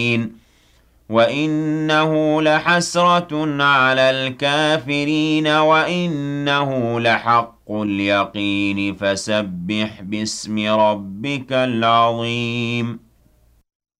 وَإِنَّهُ لَحَسْرَةٌ عَلَى الْكَافِرِينَ وَإِنَّهُ لَحَقُّ الْيَقِينِ فَسَبِّحْ بِاسْمِ رَبِّكَ الْعَظِيمِ